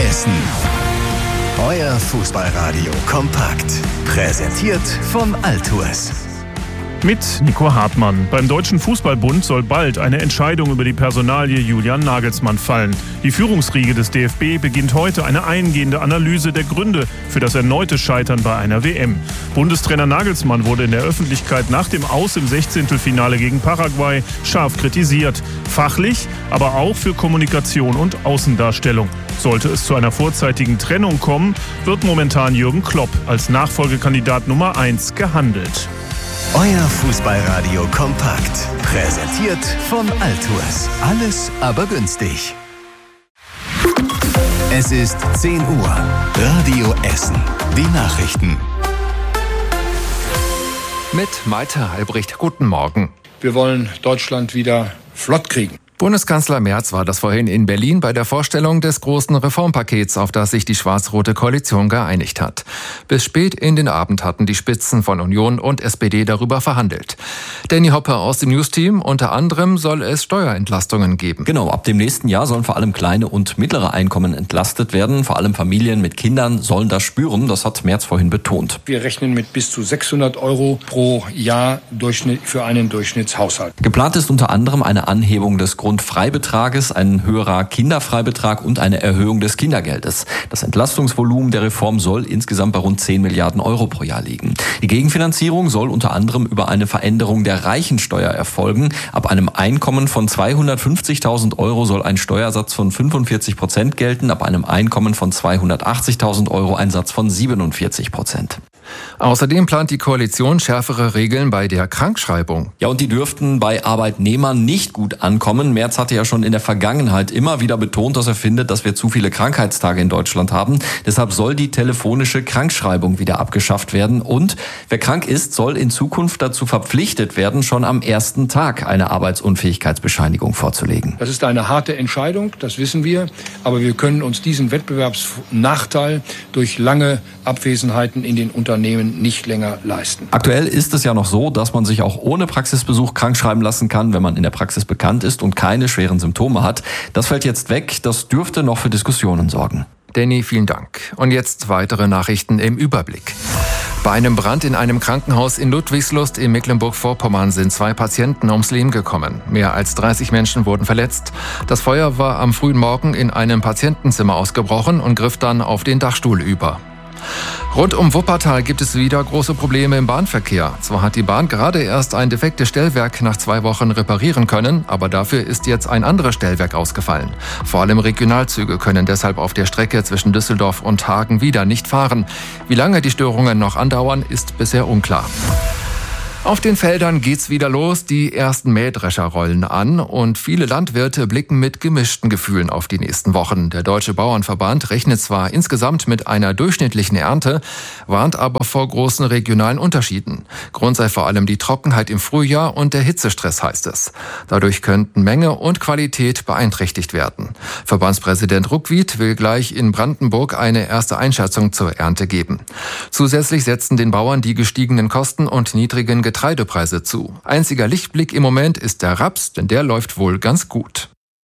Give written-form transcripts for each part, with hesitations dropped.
Essen. Euer Fußballradio kompakt. Präsentiert von Altours. Mit Nico Hartmann. Beim Deutschen Fußballbund soll bald eine Entscheidung über die Personalie Julian Nagelsmann fallen. Die Führungsriege des DFB beginnt heute eine eingehende Analyse der Gründe für das erneute Scheitern bei einer WM. Bundestrainer Nagelsmann wurde in der Öffentlichkeit nach dem Aus im 16. gegen Paraguay scharf kritisiert. Fachlich, aber auch für Kommunikation und Außendarstellung. Sollte es zu einer vorzeitigen Trennung kommen, wird momentan Jürgen Klopp als Nachfolgekandidat Nummer 1 gehandelt. Euer Fußballradio kompakt. Präsentiert von Altours. Alles aber günstig. Es ist 10 Uhr. Radio Essen. Die Nachrichten. Mit Malte Albrecht. Guten Morgen. Wir wollen Deutschland wieder flott kriegen. Bundeskanzler Merz war das vorhin in Berlin bei der Vorstellung des großen Reformpakets, auf das sich die schwarz-rote Koalition geeinigt hat. Bis spät in den Abend hatten die Spitzen von Union und SPD darüber verhandelt. Danny Hoppe aus dem News-Team: Unter anderem soll es Steuerentlastungen geben. Genau, ab dem nächsten Jahr sollen vor allem kleine und mittlere Einkommen entlastet werden. Vor allem Familien mit Kindern sollen das spüren, das hat Merz vorhin betont. Wir rechnen mit bis zu 600 € pro Jahr für einen Durchschnittshaushalt. Geplant ist unter anderem eine Anhebung des Grundfreibetrages, ein höherer Kinderfreibetrag und eine Erhöhung des Kindergeldes. Das Entlastungsvolumen der Reform soll insgesamt bei rund 10 Milliarden € pro Jahr liegen. Die Gegenfinanzierung soll unter anderem über eine Veränderung der Reichensteuer erfolgen. Ab einem Einkommen von 250.000 € soll ein Steuersatz von 45% gelten, ab einem Einkommen von 280.000 € ein Satz von 47%. Außerdem plant die Koalition schärfere Regeln bei der Krankschreibung. Ja, und die dürften bei Arbeitnehmern nicht gut ankommen. Merz hatte ja schon in der Vergangenheit immer wieder betont, dass er findet, dass wir zu viele Krankheitstage in Deutschland haben. Deshalb soll die telefonische Krankschreibung wieder abgeschafft werden. Und wer krank ist, soll in Zukunft dazu verpflichtet werden, schon am ersten Tag eine Arbeitsunfähigkeitsbescheinigung vorzulegen. Das ist eine harte Entscheidung, das wissen wir. Aber wir können uns diesen Wettbewerbsnachteil durch lange Abwesenheiten in den Unternehmen nicht länger leisten. Aktuell ist es ja noch so, dass man sich auch ohne Praxisbesuch krankschreiben lassen kann, wenn man in der Praxis bekannt ist und keine schweren Symptome hat. Das fällt jetzt weg. Das dürfte noch für Diskussionen sorgen. Danny, vielen Dank. Und jetzt weitere Nachrichten im Überblick. Bei einem Brand in einem Krankenhaus in Ludwigslust in Mecklenburg-Vorpommern sind 2 Patienten ums Leben gekommen. Mehr als 30 Menschen wurden verletzt. Das Feuer war am frühen Morgen in einem Patientenzimmer ausgebrochen und griff dann auf den Dachstuhl über. Rund um Wuppertal gibt es wieder große Probleme im Bahnverkehr. Zwar hat die Bahn gerade erst ein defektes Stellwerk nach 2 Wochen reparieren können, aber dafür ist jetzt ein anderes Stellwerk ausgefallen. Vor allem Regionalzüge können deshalb auf der Strecke zwischen Düsseldorf und Hagen wieder nicht fahren. Wie lange die Störungen noch andauern, ist bisher unklar. Auf den Feldern geht's wieder los, die ersten Mähdrescher rollen an und viele Landwirte blicken mit gemischten Gefühlen auf die nächsten Wochen. Der Deutsche Bauernverband rechnet zwar insgesamt mit einer durchschnittlichen Ernte, warnt aber vor großen regionalen Unterschieden. Grund sei vor allem die Trockenheit im Frühjahr und der Hitzestress, heißt es. Dadurch könnten Menge und Qualität beeinträchtigt werden. Verbandspräsident Ruckwied will gleich in Brandenburg eine erste Einschätzung zur Ernte geben. Zusätzlich setzen den Bauern die gestiegenen Kosten und niedrigen Getreidepreise zu. Einziger Lichtblick im Moment ist der Raps, denn der läuft wohl ganz gut.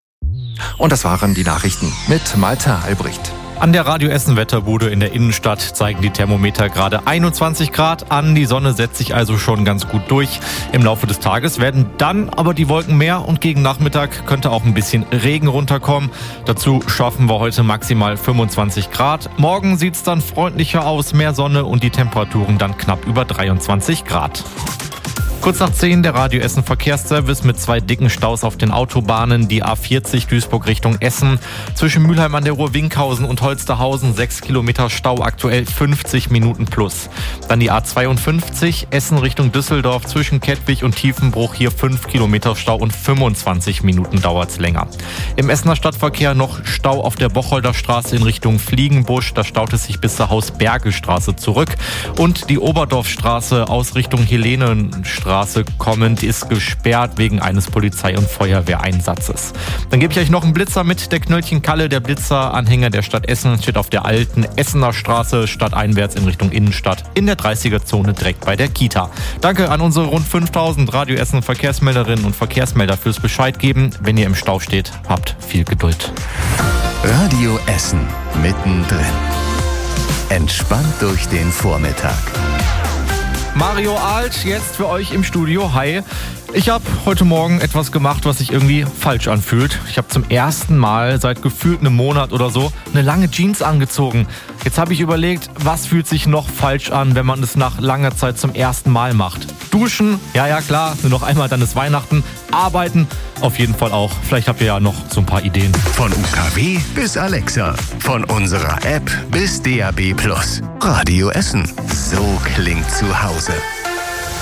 Und das waren die Nachrichten mit Malte Albrecht. An der Radio Essen Wetterbude in der Innenstadt zeigen die Thermometer gerade 21 Grad an. Die Sonne setzt sich also schon ganz gut durch. Im Laufe des Tages werden dann aber die Wolken mehr und gegen Nachmittag könnte auch ein bisschen Regen runterkommen. Dazu schaffen wir heute maximal 25 Grad. Morgen sieht es dann freundlicher aus, mehr Sonne und die Temperaturen dann knapp über 23 Grad. Kurz nach 10 der Radio Essen Verkehrsservice mit 2 dicken Staus auf den Autobahnen. Die A40 Duisburg Richtung Essen. Zwischen Mülheim an der Ruhr, Winkhausen und Holsterhausen 6 Kilometer Stau, aktuell 50 Minuten plus. Dann die A52 Essen Richtung Düsseldorf zwischen Kettwig und Tiefenbruch. Hier 5 Kilometer Stau und 25 Minuten dauert's länger. Im Essener Stadtverkehr noch Stau auf der Bocholder Straße in Richtung Fliegenbusch. Da staut es sich bis zur Hausbergestraße zurück. Und die Oberdorfstraße aus Richtung Helenenstraße kommend ist gesperrt wegen eines Polizei- und Feuerwehreinsatzes. Dann gebe ich euch noch einen Blitzer mit. Der Knöllchen Kalle, der Blitzer-Anhänger der Stadt Essen, steht auf der alten Essener Straße, stadteinwärts in Richtung Innenstadt, in der 30er-Zone direkt bei der Kita. Danke an unsere rund 5000 Radio Essen Verkehrsmelderinnen und Verkehrsmelder fürs Bescheid geben. Wenn ihr im Stau steht, habt viel Geduld. Radio Essen mittendrin. Entspannt durch den Vormittag. Mario Alt, jetzt für euch im Studio. Hi. Ich habe heute Morgen etwas gemacht, was sich irgendwie falsch anfühlt. Ich habe zum ersten Mal seit gefühlt einem Monat oder so eine lange Jeans angezogen. Jetzt habe ich überlegt, was fühlt sich noch falsch an, wenn man es nach langer Zeit zum ersten Mal macht. Duschen, ja klar, nur noch einmal, dann ist Weihnachten. Arbeiten, auf jeden Fall auch. Vielleicht habt ihr ja noch so ein paar Ideen. Von UKW bis Alexa, von unserer App bis DAB+. Radio Essen, so klingt zu Hause.